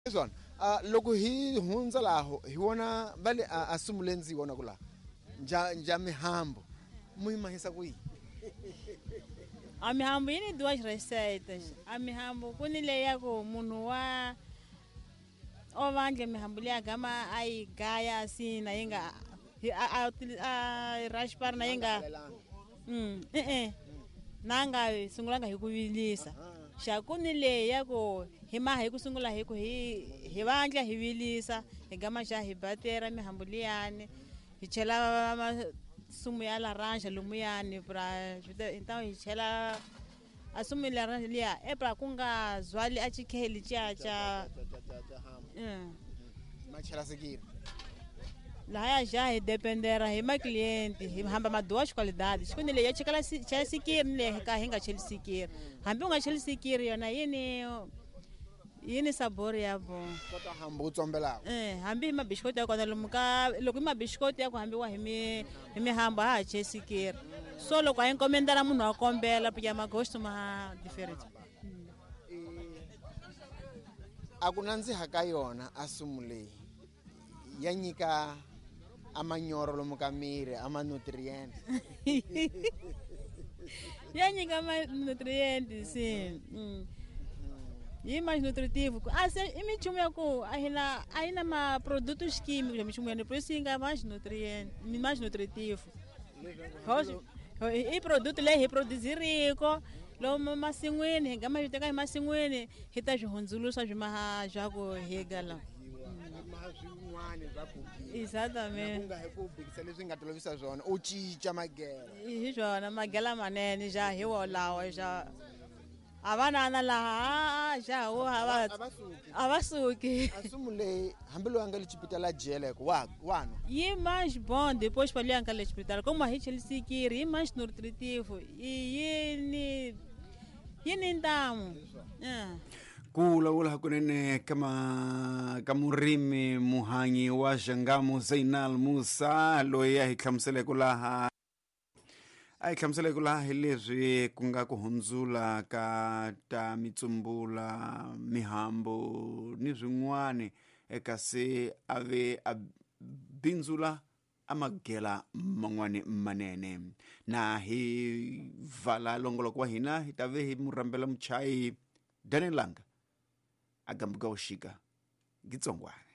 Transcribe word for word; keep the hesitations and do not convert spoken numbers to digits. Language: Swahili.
Zona uh, loko hi hundza laho hi wona vale uh, asumulenzi wona kula nja nja mihambo muyimahisa ku yi a mihambo yini duas receitas a mihambo kuni leya ko munhu wa ovandle mihambo leya gama ai gaya asina yinga a a raspar na yinga mm eh eh nanga sungulanga hi ku vilisa xa kuni leya ko hi ma hi ku sungula hi ku hi hi vandla hi vilisa hi gama xa hi batera mihambo liyani hi chela sumu ya laranja lumuyani pra então hi chela a sumu ya laranja liya e pra kunga zwali a chikheli cha cha mm ma chela sikiri laha já hi dependera hi ma cliente hi hamba ma duas qualidades kuni leya chikala cha sikiri le ka hinga cheli sikiri hambi unga cheli sikiri yona yini yini sabor ya bon kota hambo utsombela eh hambi ma biscotti yakona lumuka loko ma biscotti yako hambi wa hi mi hi mi hamba ha che sikiri so loko a encomendara munhu a kombela porque ma gosto ma different akunanzi haka yona asumule ya nyika amanyoro lomuka miri ama nutrients ya nyika ma nutrients sim mm. E mais nutritivo. Ah, e me chama com ainda ainda ma produtos químicos, me chama por isso ainda mais nutriente, mais nutritivo. E produto le reproduzir rico, lo ma singwini, gama yuteka ma singwini, hita jhonzulu sa juma jago hegala. Exatamente. Kunga hekubhikisa leswi nga tolovisa zwona u cica magela. Hi swona magela manene ja hi wo lawa ja avanana laha ja wo hava avasuki asumule hambi lo anga lichipitala jele ko wa wano yi mais bom depois para anga lichipitala como a gente sikiri mais nutritivo e yini yini ndamu eh kula ula hakunene kama kamurimi muhanyi wa Jangamu Zainal Musa loya hi khamsele kulaha ai khamsele kulaha hilezwi kunga ku hundzula ka ta mitsumbula mihambo ni zwin'wana eka se ave abindzula amagela man'wana manene na hi vala longoloko wa hina hi tave hi murambela muchayi Daniel Langa agambuka ushika gitsongwana